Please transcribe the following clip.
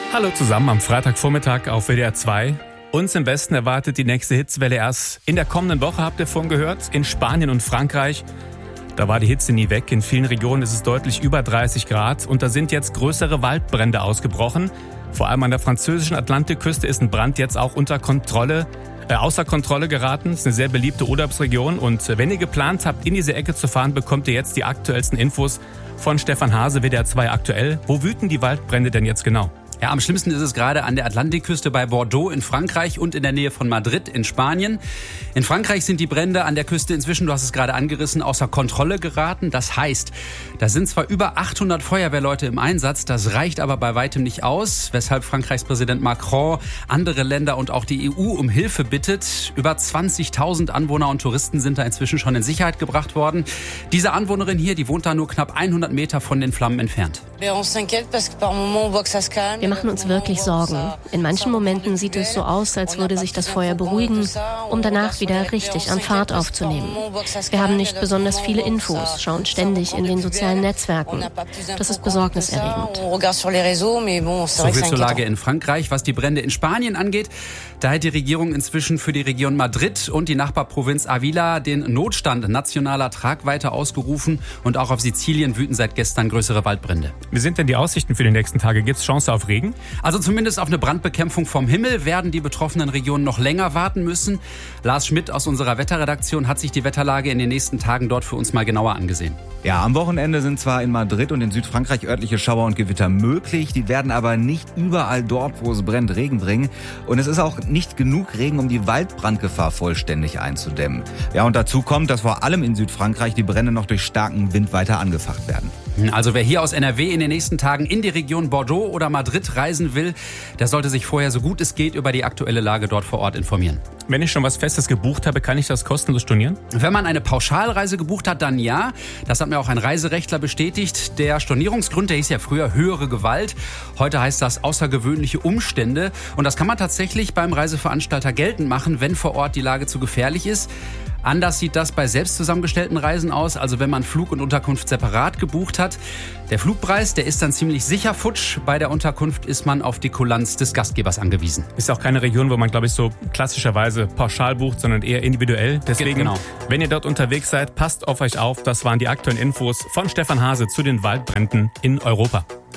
Hallo zusammen am Freitagvormittag auf WDR 2. Uns im Westen erwartet die nächste Hitzewelle erst in der kommenden Woche, habt ihr vorhin gehört, in Spanien und Frankreich. Da war die Hitze nie weg. In vielen Regionen ist es deutlich über 30 Grad und da sind jetzt größere Waldbrände ausgebrochen. Vor allem an der französischen Atlantikküste ist ein Brand jetzt auch außer Kontrolle geraten. Das ist eine sehr beliebte Urlaubsregion und wenn ihr geplant habt, in diese Ecke zu fahren, bekommt ihr jetzt die aktuellsten Infos von Stefan Hase, WDR 2 aktuell. Wo wüten die Waldbrände denn jetzt genau? Ja, am schlimmsten ist es gerade an der Atlantikküste bei Bordeaux in Frankreich und in der Nähe von Madrid in Spanien. In Frankreich sind die Brände an der Küste inzwischen, du hast es gerade angerissen, außer Kontrolle geraten. Das heißt, da sind zwar über 800 Feuerwehrleute im Einsatz, das reicht aber bei weitem nicht aus, weshalb Frankreichs Präsident Macron andere Länder und auch die EU um Hilfe bittet. Über 20.000 Anwohner und Touristen sind da inzwischen schon in Sicherheit gebracht worden. Diese Anwohnerin hier, die wohnt da nur knapp 100 Meter von den Flammen entfernt. Wir machen uns wirklich Sorgen. In manchen Momenten sieht es so aus, als würde sich das Feuer beruhigen, um danach wieder richtig an Fahrt aufzunehmen. Wir haben nicht besonders viele Infos, schauen ständig in den sozialen Netzwerken. Das ist besorgniserregend. So viel zur Lage in Frankreich. Was die Brände in Spanien angeht, da hat die Regierung inzwischen für die Region Madrid und die Nachbarprovinz Avila den Notstand nationaler Tragweite ausgerufen und auch auf Sizilien wüten seit gestern größere Waldbrände. Wie sind denn die Aussichten für die nächsten Tage? Gibt es Chance auf Regen? Also zumindest auf eine Brandbekämpfung vom Himmel werden die betroffenen Regionen noch länger warten müssen. Lars Schmidt aus unserer Wetterredaktion hat sich die Wetterlage in den nächsten Tagen dort für uns mal genauer angesehen. Ja, am Wochenende sind zwar in Madrid und in Südfrankreich örtliche Schauer und Gewitter möglich, die werden aber nicht überall dort, wo es brennt, Regen bringen. Und es ist auch nicht genug Regen, um die Waldbrandgefahr vollständig einzudämmen. Ja, und dazu kommt, dass vor allem in Südfrankreich die Brände noch durch starken Wind weiter angefacht werden. Also wer hier aus NRW in den nächsten Tagen in die Region Bordeaux oder Madrid reisen will, der sollte sich vorher so gut es geht über die aktuelle Lage dort vor Ort informieren. Wenn ich schon was Festes gebucht habe, kann ich das kostenlos stornieren? Wenn man eine Pauschalreise gebucht hat, dann ja. Das hat mir auch ein Reiserechtler bestätigt. Der Stornierungsgrund, der hieß ja früher höhere Gewalt. Heute heißt das außergewöhnliche Umstände. Und das kann man tatsächlich beim Reiseveranstalter geltend machen, wenn vor Ort die Lage zu gefährlich ist. Anders sieht das bei selbst zusammengestellten Reisen aus, also wenn man Flug und Unterkunft separat gebucht hat. Der Flugpreis, der ist dann ziemlich sicher futsch. Bei der Unterkunft ist man auf die Kulanz des Gastgebers angewiesen. Ist auch keine Region, wo man, glaube ich, so klassischerweise pauschal bucht, sondern eher individuell. Deswegen, genau. Wenn ihr dort unterwegs seid, passt auf euch auf. Das waren die aktuellen Infos von Stefan Hase zu den Waldbränden in Europa.